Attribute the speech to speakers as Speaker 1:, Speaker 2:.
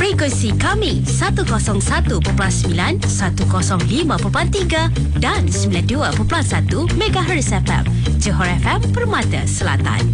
Speaker 1: Frekuensi kami 101.9, 105.3 dan 92.1 MHz FM. Johor FM Permata Selatan.